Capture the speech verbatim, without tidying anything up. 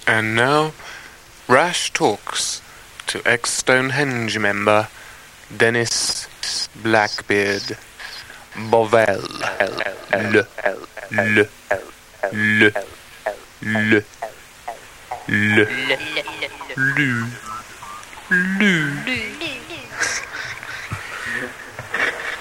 And now, Rash talks to ex-Stonehenge member Dennis Blackbeard Bovell. Le, le, le, le, le, lu, lu.